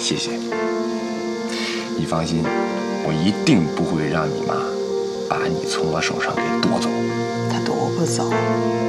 谢谢。你放心，我一定不会让你妈把你从我手上给夺走。 她夺不走。